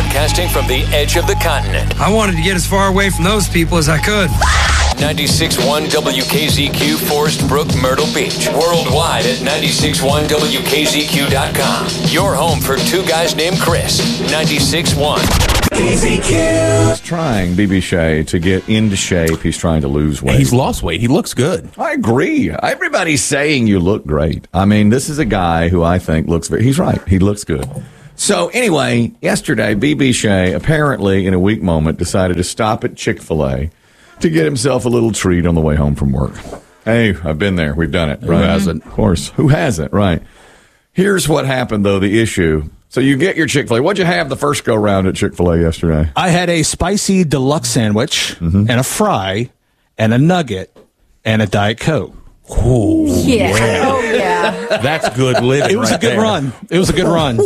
broadcasting from the edge of the continent. I wanted to get as far away from those people as I could. 96.1 WKZQ, Forest Brook, Myrtle Beach. Worldwide at 96.1WKZQ.com. Your home for two guys named Chris. 96.1 KZQ. He's trying, BB Shea, to get into shape. He's trying to lose weight. He's lost weight. He looks good. I agree. Everybody's saying you look great. I mean, this is a guy who I think looks very... He's right. He looks good. So anyway, yesterday, BB Shea, apparently in a weak moment, decided to stop at Chick-fil-A to get himself a little treat on the way home from work. Hey, I've been there. We've done it. Right? Who hasn't? Of course. Who hasn't? Right. Here's what happened, though, the issue. So you get your Chick-fil-A. What'd you have the first go-round at Chick-fil-A yesterday? I had a spicy deluxe sandwich and a fry and a nugget and a Diet Coke. Ooh, Yeah. Oh, yeah. That's good living. It was a good run. It was a good run.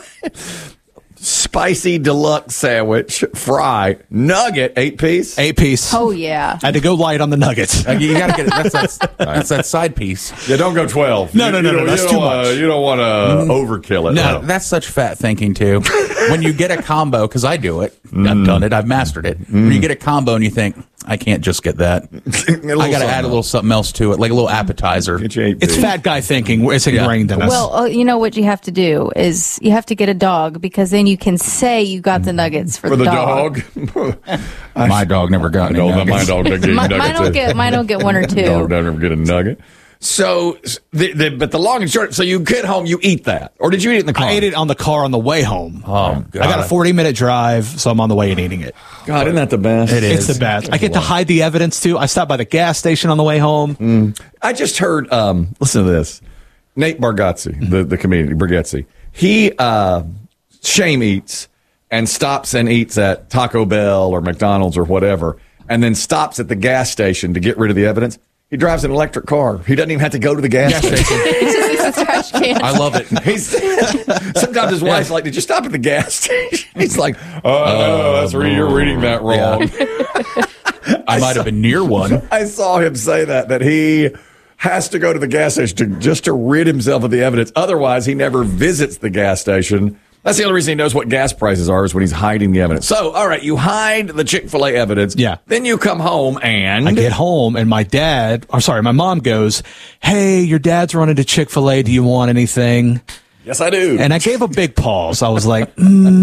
Spicy deluxe sandwich, fry, nugget, 8-piece. 8-piece. Oh, yeah. I had to go light on the nuggets. You got to get it. That's that side piece. Yeah, don't go 12. No, that's too much. You don't want to overkill it. No, that's such fat thinking, too. When you get a combo, because I do it. I've done it. I've mastered it. When you get a combo and you think, I can't just get that. I got to add a little something else to it, like a little appetizer. It's fat guy thinking. It's ingrained in us. Well, you know what you have to do is you have to get a dog because then you can say you got the nuggets for the dog. My dog never got any nuggets. My dog doesn't get nuggets. Mine don't get one or two. Dog doesn't ever get a nugget. So, but the long and short, so you get home, you eat that. Or did you eat it in the car? I ate it on the car on the way home. Oh, God. I got a 40-minute drive, so I'm on the way and eating it. God, isn't that the best? It is. It's the best. I get to hide the evidence, too. I stopped by the gas station on the way home. I just heard, listen to this. Nate Bargatze, the comedian, Bargatze, he shame eats and stops and eats at Taco Bell or McDonald's or whatever, and then stops at the gas station to get rid of the evidence. He drives an electric car. He doesn't even have to go to the gas station. He just needs a trash can. I love it. Sometimes his wife's like, did you stop at the gas station? He's like, oh, that's where you're reading that wrong. Yeah. I might have been near one. I saw him say that he has to go to the gas station just to rid himself of the evidence. Otherwise, he never visits the gas station. That's the only reason he knows what gas prices are is when he's hiding the evidence. So, all right, you hide the Chick-fil-A evidence. Yeah. Then you come home and... I get home and my mom goes, hey, your dad's running to Chick-fil-A. Do you want anything? Yes, I do. And I gave a big pause. I was like,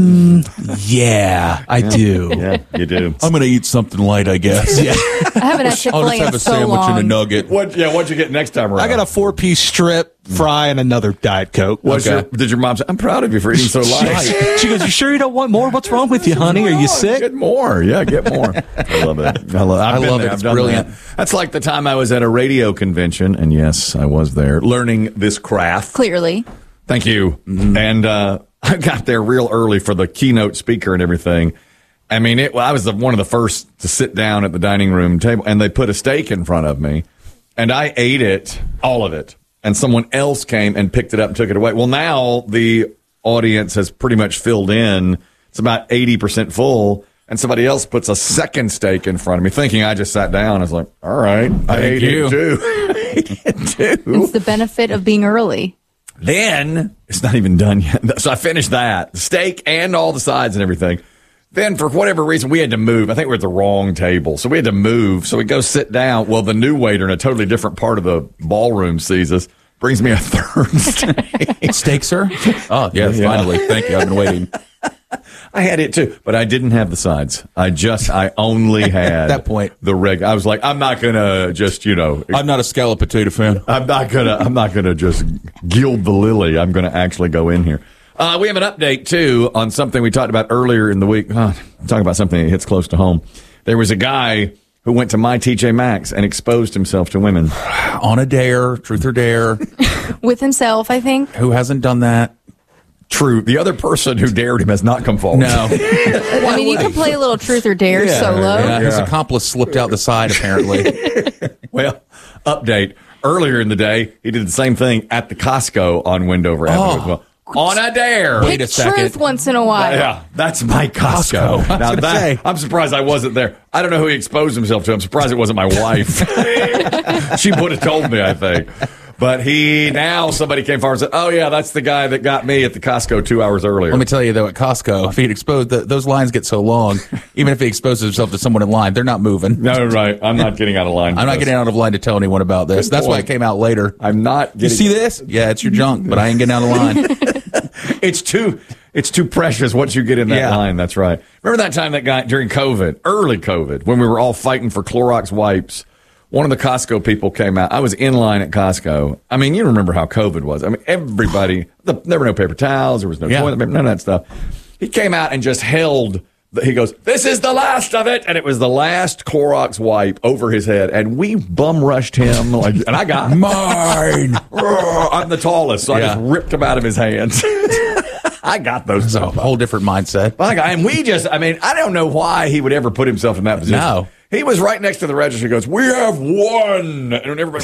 yeah, I do. Yeah, you do. I'm going to eat something light, I guess. Yeah. I haven't had I'll Chick-fil-A just have in a so sandwich long. and a nugget. What'd you get next time around? I got a 4-piece strip, fry, and another Diet Coke. Did your mom say, I'm proud of you for eating so light? She goes, you sure you don't want more? What's wrong with you, honey? Are you sick? Get more. Yeah, get more. I love it. I love it. It's brilliant. That's like the time I was at a radio convention, and yes, I was there, learning this craft. Clearly. Thank you. And I got there real early for the keynote speaker and everything. I mean, I was one of the first to sit down at the dining room table, and they put a steak in front of me, and I ate it, all of it, and someone else came and picked it up and took it away. Well, now the audience has pretty much filled in. It's about 80% full, and somebody else puts a second steak in front of me, thinking I just sat down. I was like, all right, I ate it too. It's the benefit of being early. Then, it's not even done yet. So I finished that. The steak and all the sides and everything. Then, for whatever reason, we had to move. I think we're at the wrong table. So we had to move. So we go sit down. Well, the new waiter in a totally different part of the ballroom sees us, brings me a third steak. Steak, sir? Oh, yes, finally. Thank you. I've been waiting. I had it too, but I didn't have the sides. I only had At that point the reg. I was like, I'm not gonna just, I'm not a scallop potato fan. I'm not gonna just gild the lily. I'm gonna actually go in here. We have an update too on something we talked about earlier in the week. Talking about something that hits close to home. There was a guy who went to my TJ Maxx and exposed himself to women on a dare, truth or dare, with himself. I think. Who hasn't done that? True. The other person who dared him has not come forward. No. I mean, you can play a little truth or dare solo. Yeah, his accomplice slipped out the side, apparently. Well, update. Earlier in the day, he did the same thing at the Costco on Wendover Avenue as well. On a dare. Wait a second. Truth once in a while. Yeah, that's my Costco. Now I'm surprised I wasn't there. I don't know who he exposed himself to. I'm surprised it wasn't my wife. She would have told me, I think. But now somebody came forward and said, oh, yeah, that's the guy that got me at the Costco 2 hours earlier. Let me tell you, though, at Costco, if he'd exposed, those lines get so long, even if he exposes himself to someone in line, they're not moving. No, right. I'm not getting out of line. I'm not getting out of line to tell anyone about this. That's why it came out later. I'm not getting. You see this? Yeah, it's your junk, but I ain't getting out of line. It's too precious once you get in that line. That's right. Remember that time that guy during COVID, early COVID, when we were all fighting for Clorox wipes? One of the Costco people came out. I was in line at Costco. I mean, you remember how COVID was. I mean, everybody, there were no paper towels. There was no toilet paper, none of that stuff. He came out and just held, he goes, this is the last of it. And it was the last Clorox wipe over his head. And we bum rushed him. And I got mine. I'm the tallest. So I just ripped him out of his hands. I got those. It's a whole different mindset. And I don't know why he would ever put himself in that position. No. He was right next to the register. He goes, we have one. And everybody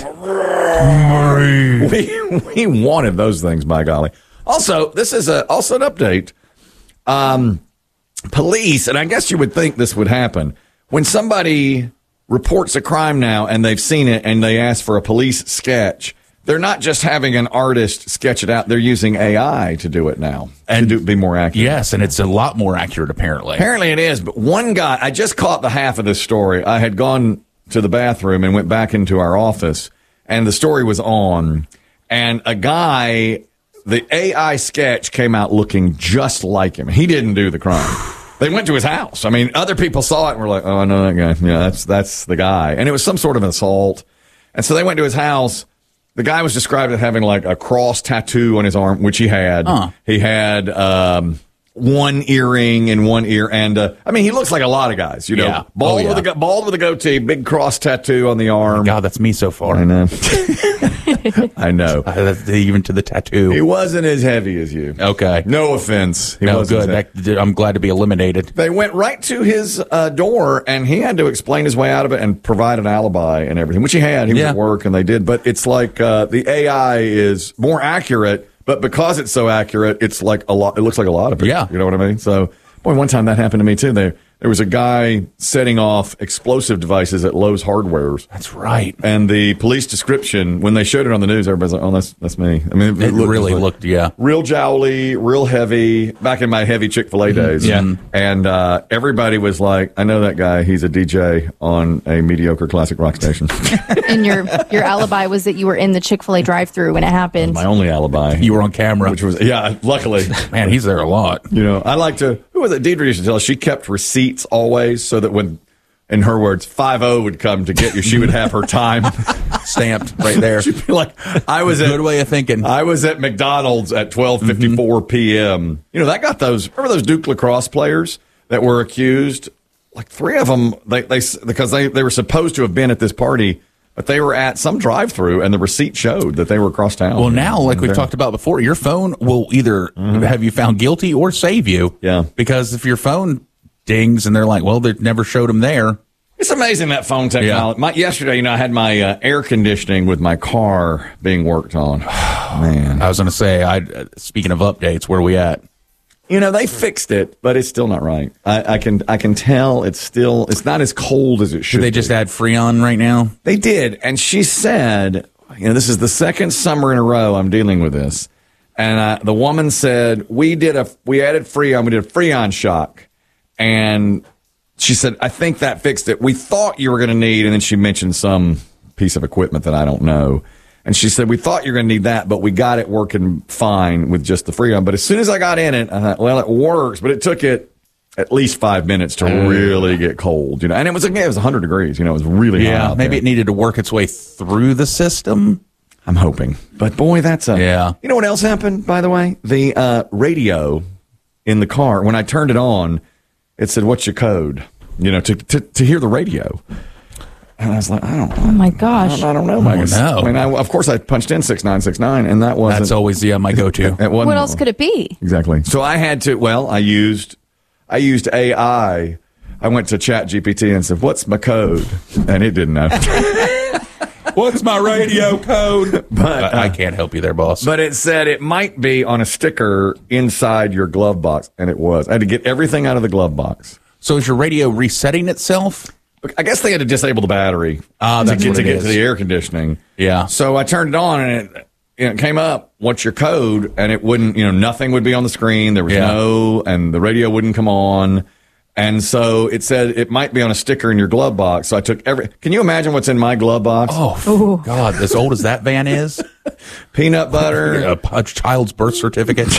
went, we wanted those things, by golly. Also, this is also an update. Police, and I guess you would think this would happen, when somebody reports a crime now and they've seen it and they ask for a police sketch, they're not just having an artist sketch it out. They're using AI to do it now and be more accurate. Yes, and it's a lot more accurate, apparently. Apparently it is. But one guy, I just caught the half of this story. I had gone to the bathroom and went back into our office, and the story was on. And a guy, the AI sketch came out looking just like him. He didn't do the crime. They went to his house. I mean, other people saw it and were like, oh, I know that guy. Yeah, that's the guy. And it was some sort of an assault. And so they went to his house. The guy was described as having like a cross tattoo on his arm, which he had. He had one earring in one ear, and he looks like a lot of guys. You know, bald with a goatee, big cross tattoo on the arm. God, that's me so far. I know. I know. Even to the tattoo, he wasn't as heavy as you. Okay, no offense. No, good. I'm glad to be eliminated. They went right to his door, and he had to explain his way out of it and provide an alibi and everything, which he had. He was at work, and they did. But it's like the AI is more accurate. But because it's so accurate, it's like a lot. It looks like a lot of it. Yeah. You know what I mean? So, boy, one time that happened to me, too. There was a guy setting off explosive devices at Lowe's Hardware's. That's right. And the police description, when they showed it on the news, everybody's like, oh, that's me. I mean, it really looked, real jowly, real heavy, back in my heavy Chick-fil-A days. Yeah. And everybody was like, I know that guy. He's a DJ on a mediocre classic rock station. And your alibi was that you were in the Chick-fil-A drive-thru when it happened. My only alibi. You were on camera. Which was, luckily. Man, he's there a lot. You know, I like to, who was it? Deidre used to tell us she kept receipts always so that when, in her words, 5-0 would come to get you, she would have her time stamped right there. She'd be like, good way of thinking. I was at McDonald's at 12:54 p.m. You know, that got remember those Duke lacrosse players that were accused? Like 3 of them, because they were supposed to have been at this party, but they were at some drive-thru, and the receipt showed that they were across town. Well, now, like we've talked about before, your phone will either have you found guilty or save you. Yeah. Because if your phone dings and they're like, well, they never showed them there. It's amazing, that phone technology. Yeah. Yesterday, I had my air conditioning with my car being worked on. Man. I was going to say, speaking of updates, where are we at? You know, they fixed it, but it's still not right. I can tell it's not as cold as it should be. Did they just add Freon right now? They did. And she said, this is the second summer in a row I'm dealing with this. And the woman said, we added Freon. We did a Freon shock. And she said, I think that fixed it. We thought you were going to need, and then she mentioned some piece of equipment that I don't know. And she said, we thought you were going to need that, but we got it working fine with just the Freon. But as soon as I got in it, I thought, well, it works. But it took it at least 5 minutes to really get cold, And it was 100 degrees, it was really hot. Maybe it needed to work its way through the system. I'm hoping. But boy, that's You know what else happened, by the way? The radio in the car, when I turned it on, it said, what's your code? To hear the radio. And I was like, I don't know. Oh, my gosh. I don't know. No. I mean, of course, I punched in 6969, and that wasn't. That's always my go-to. What else could it be? Exactly. So I had to, I used AI. I went to ChatGPT and said, what's my code? And it didn't know. What's my radio code? But I can't help you there, boss. But it said it might be on a sticker inside your glove box, and it was. I had to get everything out of the glove box. So is your radio resetting itself? I guess they had to disable the battery to get to the air conditioning. Yeah. So I turned it on, and it came up, what's your code? And it wouldn't, nothing would be on the screen. There was and the radio wouldn't come on. And so it said it might be on a sticker in your glove box. So I took can you imagine what's in my glove box? Oh, God. As old as that van is? Peanut butter. A child's birth certificate.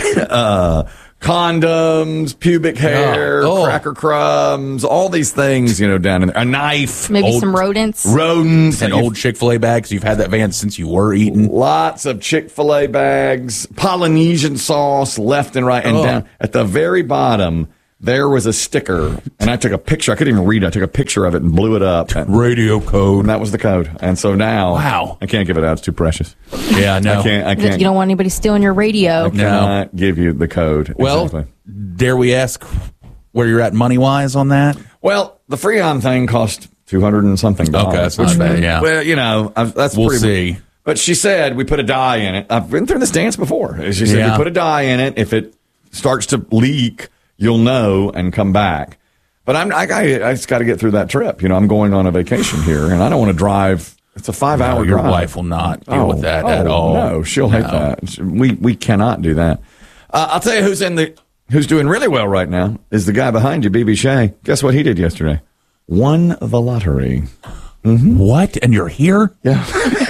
Condoms, pubic hair, cracker crumbs, all these things, down in there. A knife. Maybe some rodents. An old Chick-fil-A bag, because you've had that van since you were eating. Lots of Chick-fil-A bags, Polynesian sauce left and right and down. At the very bottom, there was a sticker, and I took a picture. I couldn't even read it. I took a picture of it and blew it up. Radio code. And that was the code. And so now, I can't give it out. It's too precious. Yeah, no. I can't. You don't want anybody stealing your radio. I cannot give you the code. Well, dare we ask where you're at money-wise on that? Well, the Freon thing cost $200 and something. Okay, that's not bad, yeah. Well, that's we'll pretty. See. But she said we put a dye in it. I've been through this dance before. She said we put a dye in it. If it starts to leak, you'll know and come back. But I just got to get through that trip. I'm going on a vacation here, and I don't want to drive. It's a 5-hour drive. Your wife will not deal with that at all. No, she'll hate that. We cannot do that. I'll tell you who's doing really well right now is the guy behind you, BB Shea. Guess what he did yesterday? Won the lottery. Mm-hmm. What? And you're here? Yeah.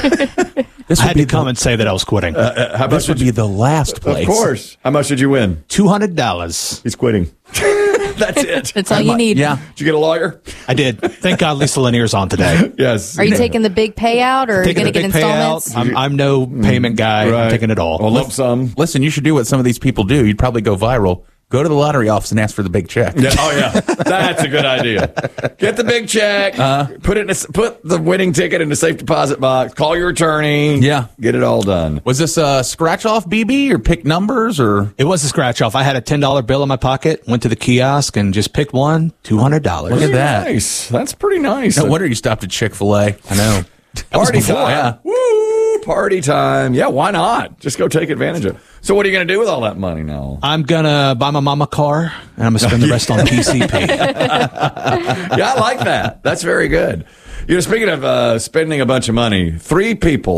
I had to come and say that I was quitting. This would be the last place. Of course. How much did you win? $200. He's quitting. That's it. That's all you need. Yeah. Did you get a lawyer? I did. Thank God Lisa Lanier's on today. Yes. Are you taking the big payout, or are you going to get installments? I'm no payment guy. Right. I'm taking it all. Well, lump sum. Listen, you should do what some of these people do. You'd probably go viral. Go to the lottery office and ask for the big check. Yeah. Oh, yeah. That's a good idea. Get the big check. Put the winning ticket in the safe deposit box. Call your attorney. Yeah. Get it all done. Was this a scratch off, BB, or pick numbers, or? It was a scratch off. I had a $10 bill in my pocket, went to the kiosk and just picked one, $200. Look at that. Nice. That's pretty nice. No wonder you stopped at Chick-fil-A. I know. Party time. Yeah. Woo! Party time. Yeah, why not? Just go take advantage of it. So what are you going to do with all that money now? I'm going to buy my mom a car, and I'm going to spend the rest on PCP. Yeah, I like that. That's very good. Speaking of spending a bunch of money, three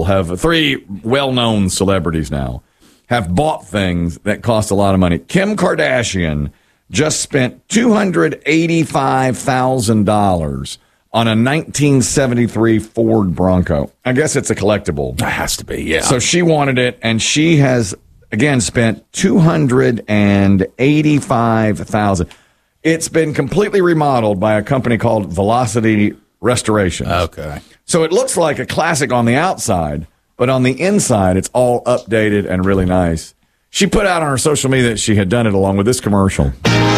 well-known celebrities now have bought things that cost a lot of money. Kim Kardashian just spent $285,000 on a 1973 Ford Bronco. I guess it's a collectible. That has to be, yeah. So she wanted it, and she has, again, spent $285,000. It's been completely remodeled by a company called Velocity Restoration. Okay. So it looks like a classic on the outside, but on the inside, it's all updated and really nice. She put out on her social media that she had done it along with this commercial.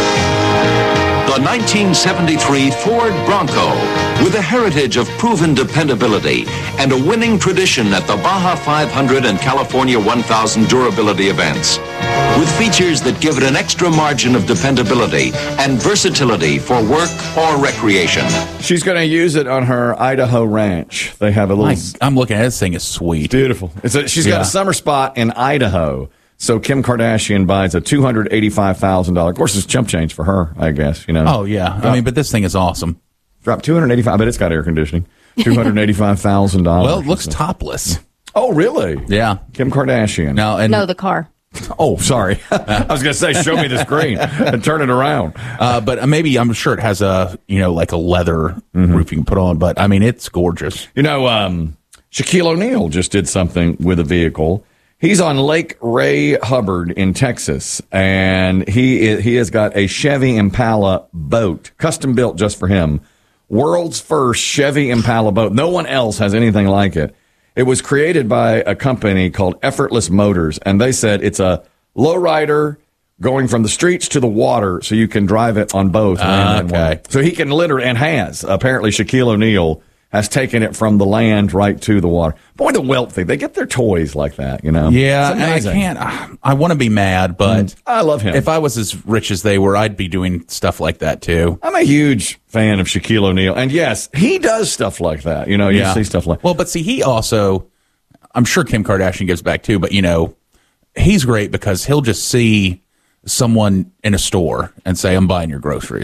The 1973 Ford Bronco, with a heritage of proven dependability and a winning tradition at the Baja 500 and California 1000 durability events, with features that give it an extra margin of dependability and versatility for work or recreation. She's going to use it on her Idaho ranch. They have a little... I'm looking at it. This thing is sweet. Beautiful. She's got a summer spot in Idaho. So Kim Kardashian buys a $285,000. Of course, it's chump change for her, I guess. Oh, yeah. But this thing is awesome. Drop $285,000. I bet it's got air conditioning. $285,000. Well, it looks topless. Oh, really? Yeah. Kim Kardashian. No, the car. Oh, sorry. I was going to say, show me the screen and turn it around. But maybe, I'm sure it has like a leather roof you can put on. But, it's gorgeous. Shaquille O'Neal just did something with a vehicle. He's on Lake Ray Hubbard in Texas, and he has got a Chevy Impala boat, custom built just for him. World's first Chevy Impala boat. No one else has anything like it. It was created by a company called Effortless Motors, and they said it's a lowrider going from the streets to the water, so you can drive it on both. Okay. So he can literally, and has, apparently Shaquille O'Neal has taken it from the land right to the water. Boy, the wealthy, they get their toys like that, Yeah, and I can't. I want to be mad, but I love him. If I was as rich as they were, I'd be doing stuff like that too. I'm a huge fan of Shaquille O'Neal, and yes, he does stuff like that. You see stuff like. Well, but see, he also, I'm sure Kim Kardashian gives back too, but he's great because he'll just see someone in a store and say, "I'm buying your groceries."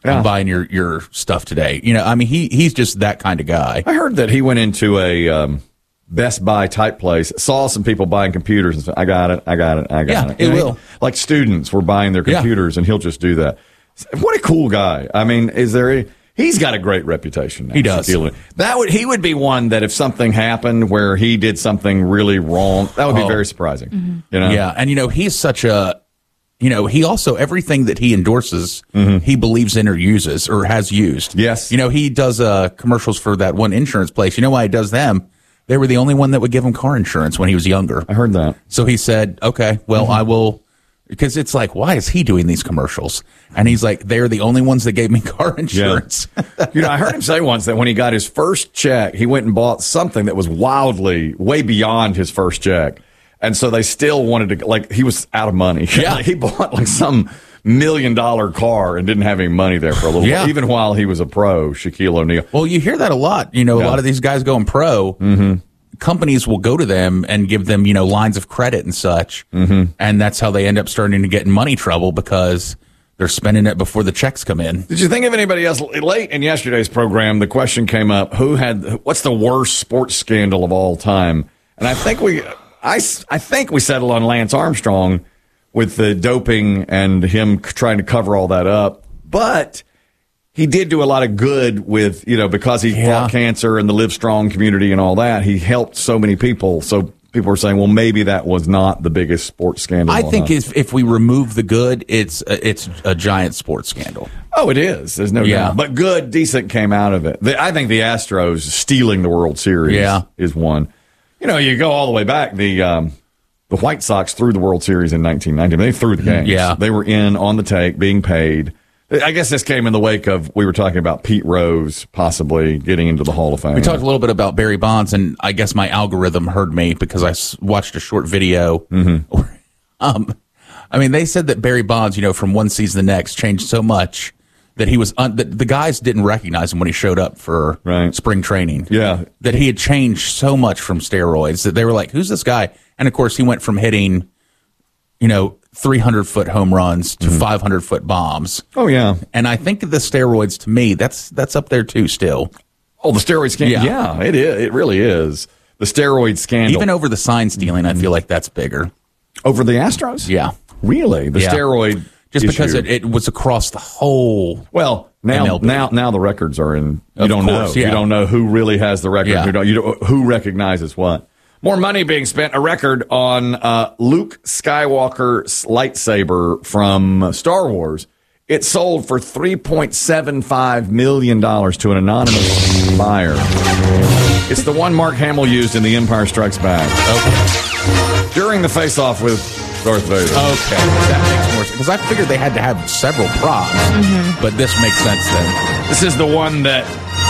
I'm buying your stuff today. You know, I mean, he's just that kind of guy. I heard that he went into a Best Buy type place, saw some people buying computers and said, I got it. Yeah, it will. Like students were buying their computers, and he'll just do that. What a cool guy. I mean, he's got a great reputation now. He does. He would be one that if something happened where he did something really wrong, that would be very surprising. Mm-hmm. You know? Yeah, and he's such a, he also, everything that he endorses, he believes in or uses or has used. Yes. He does commercials for that one insurance place. You know why he does them? They were the only one that would give him car insurance when he was younger. I heard that. So he said, okay, well, I will, because it's like, why is he doing these commercials? And he's like, they're the only ones that gave me car insurance. Yeah. I heard him say once that when he got his first check, he went and bought something that was wildly way beyond his first check. And so they still wanted to, like, he was out of money. Yeah. He bought like some $1 million car and didn't have any money there for a little while, even while he was a pro, Shaquille O'Neal. Well, you hear that a lot. A lot of these guys going pro, companies will go to them and give them, lines of credit and such. And that's how they end up starting to get in money trouble because they're spending it before the checks come in. Did you think of anybody else? Late in yesterday's program, the question came up, what's the worst sports scandal of all time? And I think I think we settled on Lance Armstrong with the doping and him trying to cover all that up. But he did do a lot of good with, because he fought cancer and the Live Strong community and all that. He helped so many people. So people were saying, well, maybe that was not the biggest sports scandal. I think if we remove the good, it's a giant sports scandal. Oh, it is. There's no doubt. But good, decent came out of it. I think the Astros stealing the World Series is one. You go all the way back. The White Sox threw the World Series in 1990. They threw the games. Yeah. They were in on the take, being paid. I guess this came in the wake of, we were talking about Pete Rose possibly getting into the Hall of Fame. We talked a little bit about Barry Bonds, and I guess my algorithm heard me because I watched a short video. They said that Barry Bonds, from one season to the next, changed so much that he was the guys didn't recognize him when he showed up for spring training. Yeah. That he had changed so much from steroids that they were like, who's this guy? And of course he went from hitting, 300-foot home runs to 500-foot bombs. Oh yeah. And I think the steroids, to me, that's up there too still. Oh, the steroid scandal. Yeah, it is. It really is. The steroid scandal. Even over the sign stealing, I feel like that's bigger. Over the Astros? Yeah. Really? The steroid just issue. Because it was across the whole. Well, now the records are in. You don't know. You don't know who really has the record. Yeah. Who recognizes what. More money being spent. A record on Luke Skywalker's lightsaber from Star Wars. It sold for $3.75 million to an anonymous buyer. It's the one Mark Hamill used in The Empire Strikes Back. Okay. During the face-off with Darth Vader. Okay, that makes more sense. Because I figured they had to have several props, but this makes sense then. This is the one that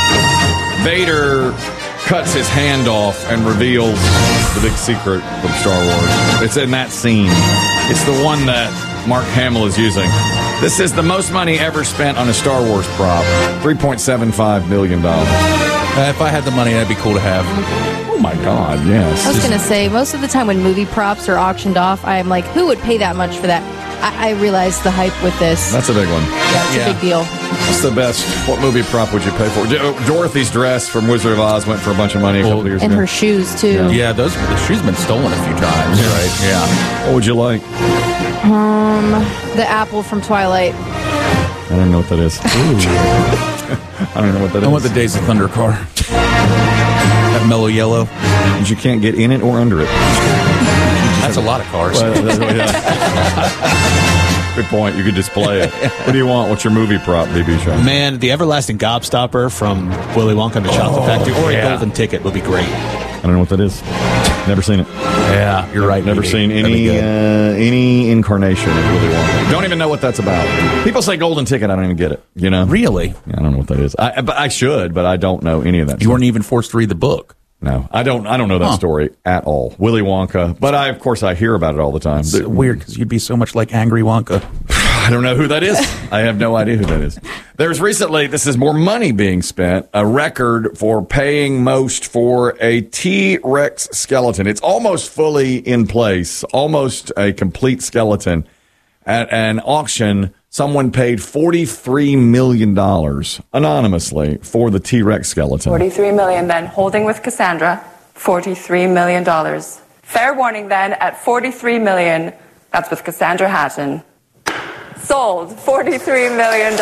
Vader cuts his hand off and reveals the big secret from Star Wars. It's in that scene. It's the one that Mark Hamill is using. This is the most money ever spent on a Star Wars prop. $3.75 million. If I had the money, that'd be cool to have. Oh my God, yes. I was going to say, most of the time when movie props are auctioned off, I'm like, who would pay that much for that? I realize the hype with this. That's a big one. Yeah, it's a big deal. What's the best? What movie prop would you pay for? Dorothy's dress from Wizard of Oz went for a bunch of money a couple of years and ago. her shoes, too. Yeah, the shoes have been stolen a few times, right? Yeah. What would you like? The apple from Twilight. I don't know what that is. I don't know what that is. I want the Days of Thunder car. That mellow yellow. Because you can't get in it or under it. That's a lot of cars. Good point. You could display it. What do you want? What's your movie prop, BB Show? Man, the everlasting gobstopper from Willy Wonka and the Chocolate Factory, or a golden ticket would be great. I don't know what that is. Never seen it. Yeah, you're right. Never seen any incarnation of Willy Wonka. Don't even know what that's about. People say golden ticket. I don't even get it. Really? Yeah, I don't know what that is. I should, but I don't know any of that. You weren't even forced to read the book. No, I don't know that story at all. Willy Wonka, but of course I hear about it all the time. It's weird because you'd be so much like Angry Wonka. I don't know who that is. I have no idea who that is. There's recently, this is more money being spent, a record for paying most for a T-Rex skeleton. It's almost fully in place, almost a complete skeleton at an auction someone paid $43 million anonymously for the T-Rex skeleton. $43 million then, holding with Cassandra, $43 million. Fair warning then, at $43 million, that's with Cassandra Hatton, sold $43 million.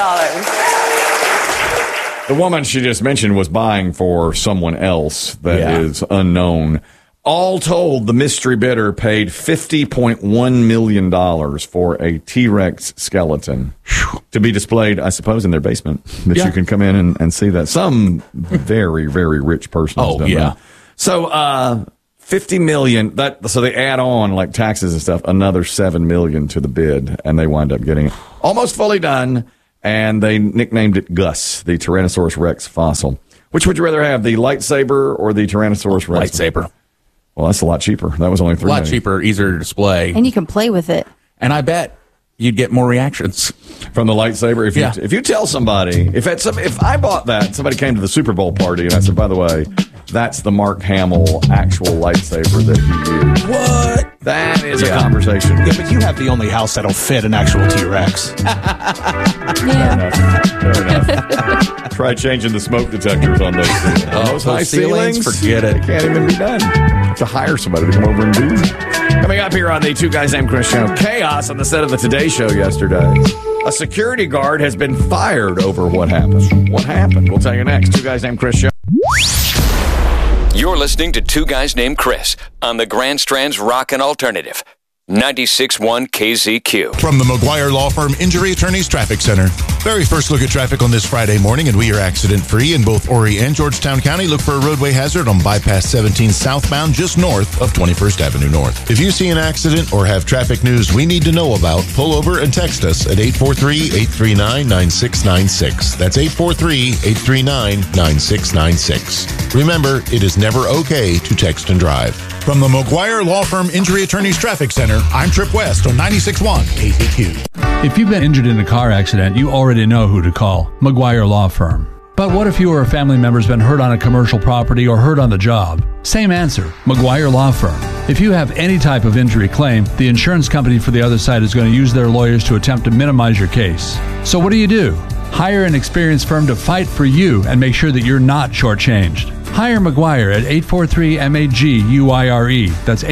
The woman she just mentioned was buying for someone else that is unknown. All told, the mystery bidder paid $50.1 million for a T-Rex skeleton to be displayed, I suppose, in their basement. That you can come in and see that. Some very, very rich person has done that. So, $50 million. So they add on, like taxes and stuff, another $7 million to the bid, and they wind up getting it almost fully done. And they nicknamed it Gus, the Tyrannosaurus Rex fossil. Which would you rather have, the lightsaber or the Tyrannosaurus Rex? Lightsaber. Well, that's a lot cheaper. That was only $3 million. A lot cheaper, easier to display. And you can play with it. And I bet you'd get more reactions from the lightsaber. If you tell somebody, if I bought that, somebody came to the Super Bowl party and I said, by the way, that's the Mark Hamill actual lightsaber that he used. What? That is a conversation. Yeah, but you have the only house that'll fit an actual T-Rex. Fair enough. Try changing the smoke detectors on those ceilings. Those high ceilings, forget it. It can't even be done. Have to hire somebody to come over and do it. Coming up here on the Two Guys Named Chris show, chaos on the set of the Today Show yesterday. A security guard has been fired over what happened. What happened? We'll tell you next. Two Guys Named Chris show. You're listening to Two Guys Named Chris on the Grand Strand's Rockin' Alternative. 96.1 KZQ. From the McGuire Law Firm Injury Attorneys Traffic Center. Very first look at traffic on this Friday morning, and we are accident-free in both Horry and Georgetown County. Look for a roadway hazard on Bypass 17 southbound, just north of 21st Avenue North. If you see an accident or have traffic news we need to know about, pull over and text us at 843-839-9696. That's 843-839-9696. Remember, it is never okay to text and drive. From the McGuire Law Firm Injury Attorneys Traffic Center, I'm Trip West on 96.1 KZQ. If you've been injured in a car accident, you already know who to call, McGuire Law Firm. But what if you or a family member's been hurt on a commercial property or hurt on the job? Same answer, McGuire Law Firm. If you have any type of injury claim, the insurance company for the other side is going to use their lawyers to attempt to minimize your case. So what do? Hire an experienced firm to fight for you and make sure that you're not shortchanged. Hire McGuire at 843-MAG-UIRE. That's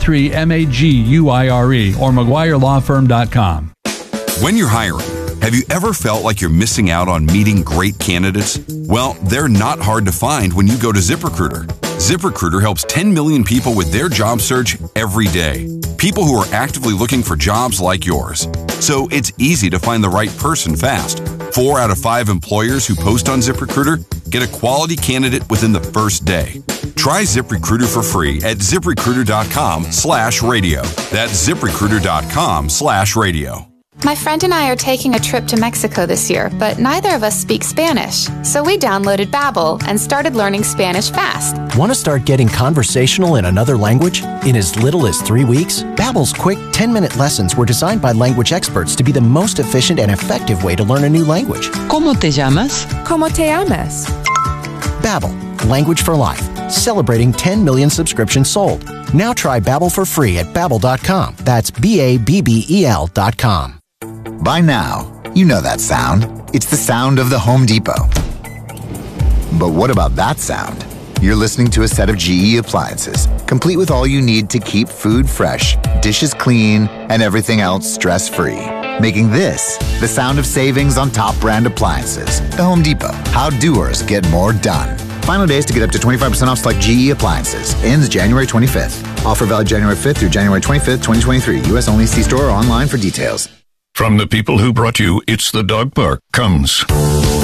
843-MAG-UIRE or McGuireLawFirm.com. When you're hiring, have you ever felt like you're missing out on meeting great candidates? Well, they're not hard to find when you go to ZipRecruiter. ZipRecruiter helps 10 million people with their job search every day. People who are actively looking for jobs like yours. So it's easy to find the right person fast. 4 out of 5 employers who post on ZipRecruiter get a quality candidate within the first day. Try ZipRecruiter for free at ZipRecruiter.com/radio. That's ZipRecruiter.com/radio. My friend and I are taking a trip to Mexico this year, but neither of us speak Spanish. So we downloaded Babbel and started learning Spanish fast. Want to start getting conversational in another language? In as little as 3 weeks? Babbel's quick 10-minute lessons were designed by language experts to be the most efficient and effective way to learn a new language. ¿Cómo te llamas? ¿Cómo te llamas? Babbel, language for life. Celebrating 10 million subscriptions sold. Now try Babbel for free at Babbel.com. That's BABBEL.com. By now, you know that sound. It's the sound of the Home Depot. But what about that sound? You're listening to a set of GE appliances, complete with all you need to keep food fresh, dishes clean, and everything else stress-free. Making this the sound of savings on top brand appliances. The Home Depot. How doers get more done. Final days to get up to 25% off select GE appliances. Ends January 25th. Offer valid January 5th through January 25th, 2023. U.S. only. See store or online for details. From the people who brought you It's the Dog Park comes